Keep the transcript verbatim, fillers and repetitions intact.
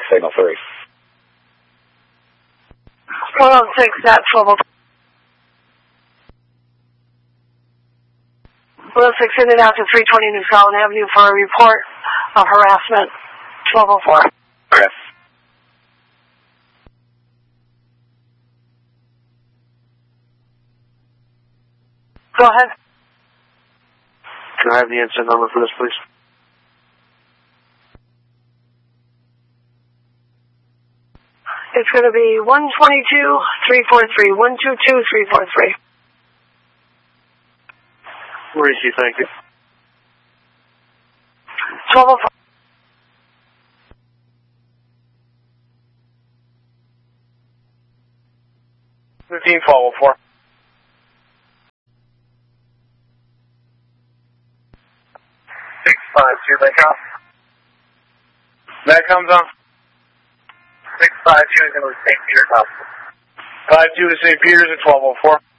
signal three. one oh six at twelve oh four. one oh six in and out to three twenty New Scotland Avenue for a report of harassment. twelve oh four. Okay. Go ahead. Can I have the incident number for this, please? It's going to be one twenty-two, three forty-three, one twenty-two, three forty-three. Mauricio, thank you. twelve oh four. fifteen, twelve oh four. six five two, that comes. That comes on. six five two is going to Saint Peter's Hospital. five two to Saint Peter's at twelve oh four.